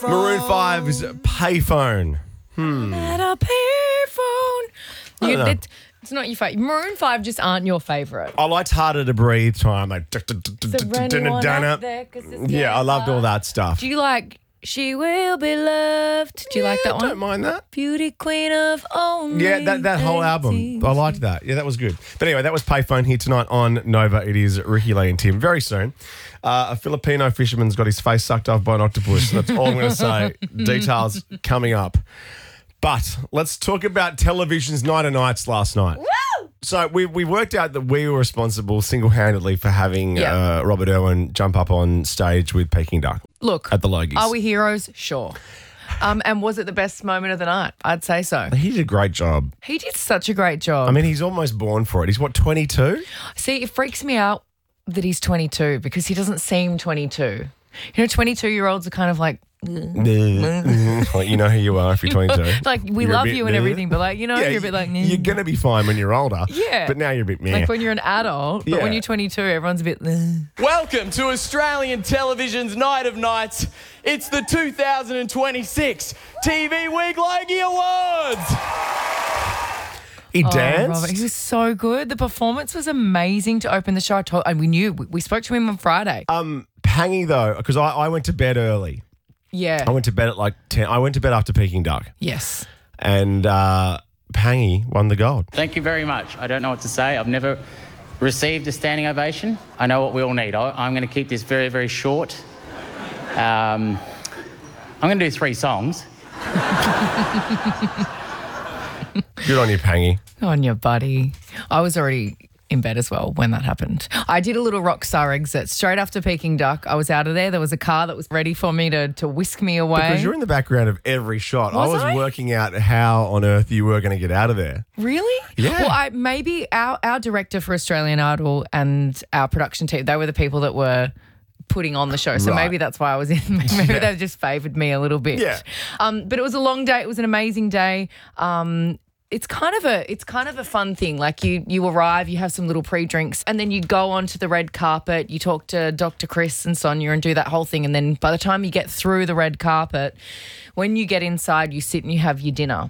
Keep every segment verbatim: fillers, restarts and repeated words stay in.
Maroon five's Payphone. Hmm. At a payphone. You, know. it, it's not your favourite. Maroon five just aren't your favourite. I liked Harder to Breathe time. Like, Is there anyone out there? 'Cause it's yeah, I loved all never- that stuff. Do you like She Will Be Loved? Do you like Yeah, that one? Don't mind that. Beauty Queen of Only Yeah, that, that whole album. eighteen. I liked that. Yeah, that was good. But anyway, that was Payphone here tonight on Nova. It is Ricky Lee and Tim. Very soon, uh, a Filipino fisherman's got his face sucked off by an octopus. That's all I'm going to say. Details coming up. But let's talk about television's Night of Nights last night. Woo! So we we worked out that we were responsible single-handedly for having Yeah. uh, Robert Irwin jump up on stage with Peking Duck Look, at the Logies. are we heroes? Sure. Um, and was it the best moment of the night? I'd say so. He did a great job. He did such a great job. I mean, he's almost born for it. He's what, twenty-two? See, it freaks me out that he's twenty-two because he doesn't seem twenty-two. You know, twenty-two-year-olds are kind of like, Like, you know who you are if you're twenty-two. like we You're a love bit you and meh. everything, but like, you know, Yeah, you're a bit like, you're going to be fine when you're older. Yeah. But now you're a bit meh. like when you're an adult, but Yeah. when you're twenty-two, everyone's a bit. Welcome to Australian television's Night of Nights. It's the two thousand twenty-six T V Week Logie Awards. he Oh, danced. Robert, he was so good. The performance was amazing to open the show. I told, and we knew we we spoke to him on Friday. um, Pangy, though, because I, I went to bed early. yeah. I went to bed at like ten. I went to bed after Peking Duck. yes. And uh, Pangy won the gold. Thank you very much. I don't know what to say. I've never received a standing ovation. I know what we all need. I, I'm going to keep this very, very short. Um, I'm going to do three songs. Good on you, Pangy. On your buddy. I was already in bed as well when that happened. I did a little rock star exit straight after Peking Duck. I was out of there. There was a car that was ready for me to, to whisk me away. Because you're in the background of every shot. I Was was I? working out how on earth you were going to get out of there. Really? Yeah. Well, I maybe our, our director for Australian Idol and our production team, they were the people that were putting on the show. So Right. maybe that's why I was in. Maybe Yeah. they just favoured me a little bit. Yeah. Um, but it was a long day. It was an amazing day. Um, it's kind of a it's kind of a fun thing. Like you you arrive, you have some little pre-drinks, and then you go onto the red carpet. You talk to Doctor Chris and Sonia and do that whole thing. And then by the time you get through the red carpet, when you get inside, you sit and you have your dinner.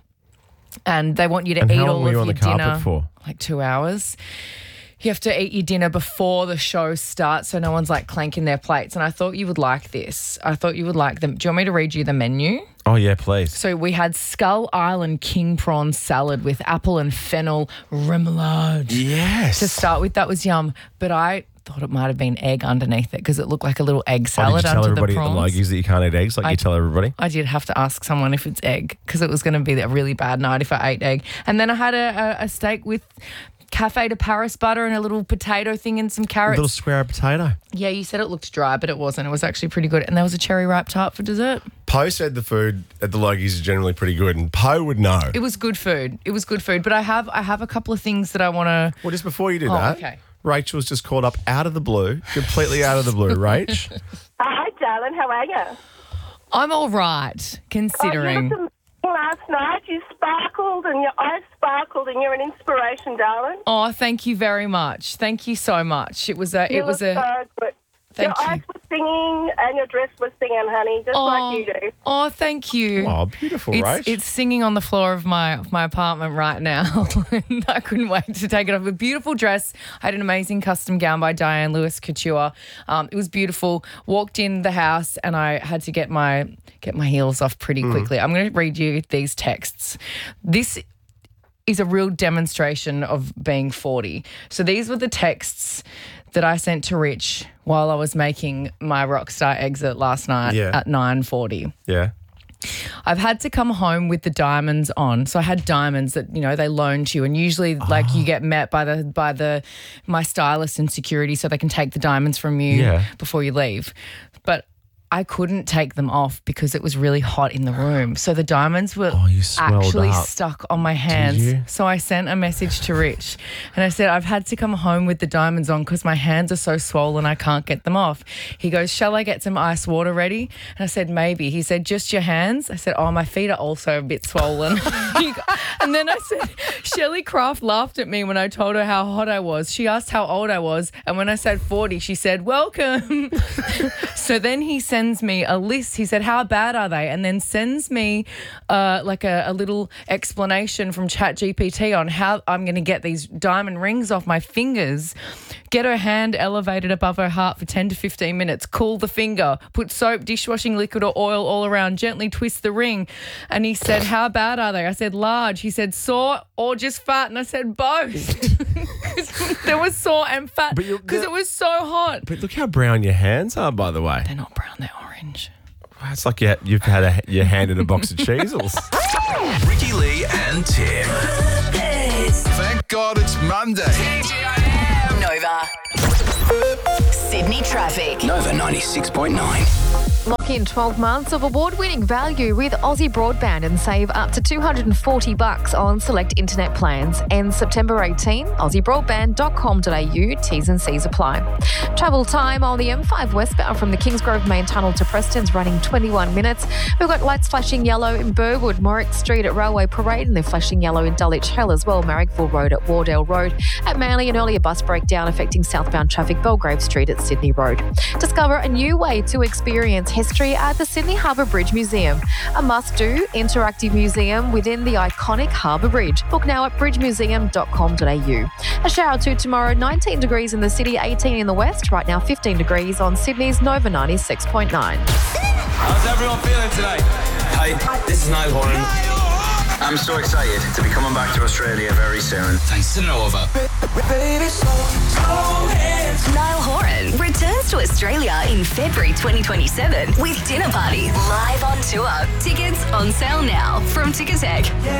And they want you to And eat how long all were of you on your the carpet dinner for? like two hours. You have to eat your dinner before the show starts so no one's like clanking their plates. And I thought you would like this. I thought you would like them. Do you want me to read you the menu? Oh, yeah, please. So we had Skull Island king prawn salad with apple and fennel remoulade. Yes. To start with, that was yum. But I thought it might have been egg underneath it because it looked like a little egg Oh, did salad you tell under the everybody at the prawns. Logies that you can't eat eggs like I- you tell everybody? I did have to ask someone if it's egg because it was going to be a really bad night if I ate egg. And then I had a, a, a steak with Cafe de Paris butter and a little potato thing and some A carrots. little square of potato. Yeah, you said it looked dry, but it wasn't. It was actually pretty good. And there was a cherry ripe tart for dessert. Poe said the food at the Logies is generally pretty good, and Poe would know. It was good food. It was good food. But I have I have a couple of things that I want to. Well, just before you do Oh, that, okay. Rachel's just called up out of the blue, completely out of the blue. Rach, Hi, darling. How are you? I'm all right, considering. Oh, you looked amazing last night. You sparkled and your eyes sparkled, and you're an inspiration, darling. Oh, thank you very much. Thank you so much. It was a. You It was look a. so good. Thank your you. eyes were singing and your dress was singing, honey, just Oh, like you do. oh, thank you. oh, beautiful, It's, Rach. it's singing on the floor of my of my apartment right now. I couldn't wait to take it off. A beautiful dress. I had an amazing custom gown by Diane Lewis Couture. Um, it was beautiful. Walked in the house and I had to get my get my heels off pretty quickly. I'm going to read you these texts. This is a real demonstration of being forty. So these were the texts that I sent to Rich while I was making my Rockstar exit last night Yeah. at nine forty. yeah. I've had to come home with the diamonds on. So I had diamonds that, you know, they loan to you. And usually like you get met by the by the my stylist and security so they can take the diamonds from you Yeah. before you leave. But I couldn't take them off because it was really hot in the room. So the diamonds were Oh, you swelled actually up. stuck on my hands. you? So I sent a message to Rich and I said, I've had to come home with the diamonds on because my hands are so swollen I can't get them off. He goes, shall I get some ice water ready? And I said, maybe. He said, just your hands? I said, oh, my feet are also a bit swollen. He go- and then I said, Shelley Craft laughed at me when I told her how hot I was. She asked how old I was. And when I said forty, she said, welcome. So then he sent sends me a list. He said, how bad are they? And then sends me uh, like a, a little explanation from ChatGPT on how I'm going to get these diamond rings off my fingers. Get her hand elevated above her heart for ten to fifteen minutes. Cool the finger. Put soap, dishwashing liquid or oil all around. Gently twist the ring. And he said, how bad are they? I said, large. He said, sore or just fat? And I said, both. There was sore and fat because it was so hot. But look how brown your hands are, by the way. They're not brown, they're orange. It's like you, you've had a, your hand in a box of cheesels. Ricky Lee and Tim. Thank God it's Monday. Nova. Sydney traffic. Nova ninety-six point nine. Lock in twelve months of award-winning value with Aussie Broadband and save up to two hundred forty bucks on select internet plans. Ends September eighteenth. aussie broadband dot com dot a u. T's and C's apply. Travel time on the M five westbound from the Kingsgrove Main Tunnel to Preston's running twenty-one minutes. We've got lights flashing yellow in Burwood, Morrick Street at Railway Parade, and they're flashing yellow in Dulwich Hill as well. Marrickville Road at Wardell Road. At Manly, an earlier bus breakdown affecting southbound traffic, Belgrave Street at Sydney Road. Discover a new way to experience history at the Sydney Harbour Bridge Museum, a must-do interactive museum within the iconic Harbour Bridge. Book now at bridge museum dot com dot a u. A shower or two tomorrow, nineteen degrees in the city, eighteen in the west. Right now, fifteen degrees on Sydney's Nova ninety-six point nine. How's everyone feeling today? Hi, this is Niall Horan. I'm so excited to be coming back to Australia very soon. Thanks to Nova. Niall Horan returns to Australia in February twenty twenty-seven with Dinner Party live on tour. Tickets on sale now from Ticketek.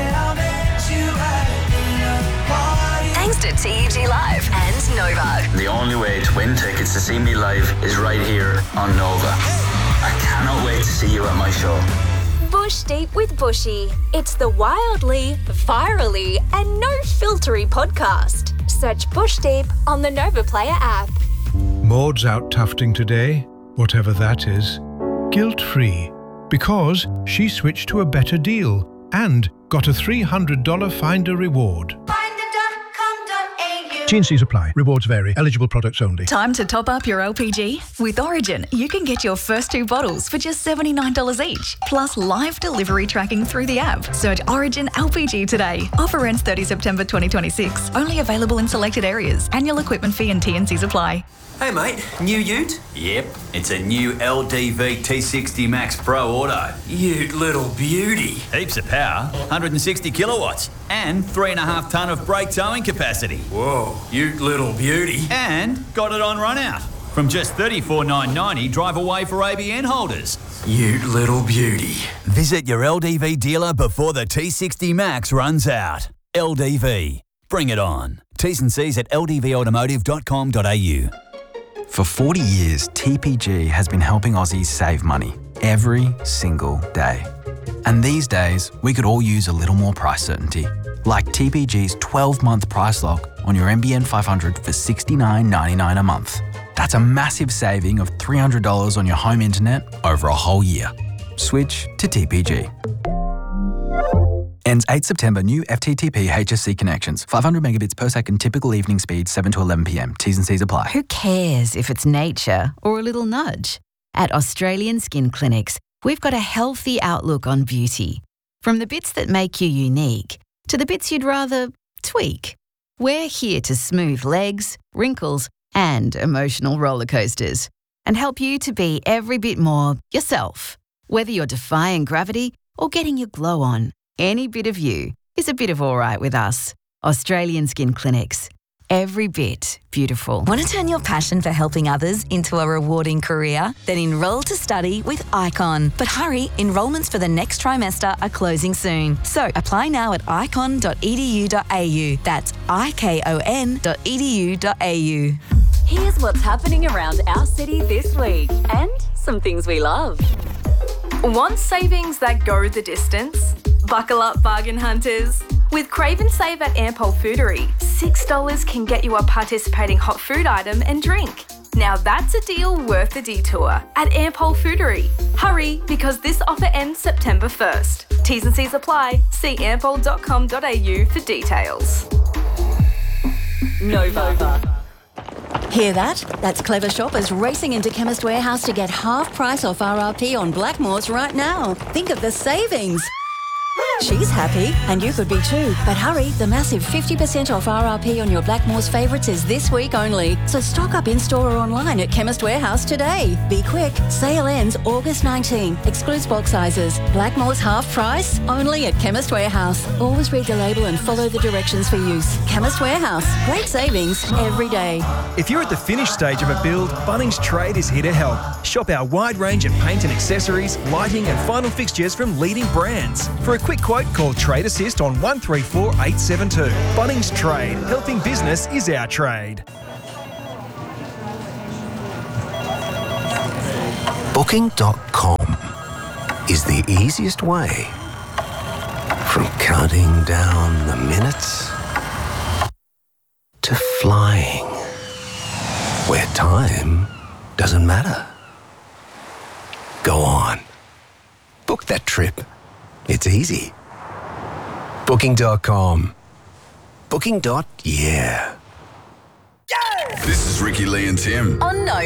Thanks to T E G Live and Nova. The only way to win tickets to see me live is right here on Nova. I cannot wait to see you at my show. Bush Deep with Bushy. It's the wildly, virally, and no filtery podcast. Search Bush Deep on the Nova Player app. Maud's out tufting today, whatever that is, guilt-free, because she switched to a better deal and got a three hundred dollars Finder reward. T and C's apply. Rewards vary. Eligible products only. Time to top up your L P G? With Origin, you can get your first two bottles for just seventy-nine dollars each, plus live delivery tracking through the app. Search Origin L P G today. Offer ends thirtieth September twenty twenty-six. Only available in selected areas. Annual equipment fee and T and C's apply. Hey mate, new ute? Yep, it's a new L D V T sixty Max Pro Auto. Ute little beauty. Heaps of power, one hundred sixty kilowatts, and three and a half tonne of brake towing capacity. Whoa, ute little beauty. And got it on run out. From just thirty-four thousand nine hundred ninety dollars drive away for A B N holders. Ute little beauty. Visit your L D V dealer before the T sixty Max runs out. L D V, bring it on. T's and C's at l d v automotive dot com dot a u. For forty years, T P G has been helping Aussies save money every single day. And these days, we could all use a little more price certainty, like T P G's twelve-month price lock on your N B N five hundred for sixty-nine ninety-nine a month. That's a massive saving of three hundred dollars on your home internet over a whole year. Switch to T P G. Ends eighth September. New F T T P H S C connections. five hundred megabits per second typical evening speed, seven to eleven p m. T's and C's apply. Who cares if it's nature or a little nudge? At Australian Skin Clinics, we've got a healthy outlook on beauty. From the bits that make you unique to the bits you'd rather tweak. We're here to smooth legs, wrinkles, and emotional roller coasters and help you to be every bit more yourself. Whether you're defying gravity or getting your glow on, any bit of you is a bit of all right with us. Australian Skin Clinics. Every bit beautiful. Want to turn your passion for helping others into a rewarding career? Then enrol to study with Icon. But hurry, enrolments for the next trimester are closing soon. So apply now at icon dot e d u dot a u. That's I K O N dot e d u dot a u. Here's what's happening around our city this week and some things we love. Want savings that go the distance? Buckle up, bargain hunters. With Crave and Save at Ampol Foodery, six dollars can get you a participating hot food item and drink. Now that's a deal worth the detour at Ampol Foodery. Hurry, because this offer ends September first. T's and C's apply. See ampol dot com dot a u for details. Nova. Hear that? That's clever shoppers racing into Chemist Warehouse to get half price off R R P on Blackmores right now. Think of the savings. She's happy, and you could be too. But hurry, the massive fifty percent off R R P on your Blackmores favourites is this week only. So stock up in-store or online at Chemist Warehouse today. Be quick. Sale ends August nineteenth. Excludes bulk sizes. Blackmores half price, only at Chemist Warehouse. Always read the label and follow the directions for use. Chemist Warehouse. Great savings every day. If you're at the finished stage of a build, Bunnings Trade is here to help. Shop our wide range of paint and accessories, lighting and final fixtures from leading brands. For a quick quote, call Trade Assist on one three four eight seven two. Bunnings Trade. Helping business is our trade. Booking dot com is the easiest way from counting down the minutes to flying, where time doesn't matter. Go on. Book that trip. It's easy. Booking dot com. Booking. Yeah. This is Ricky Lee and Tim. On Nova.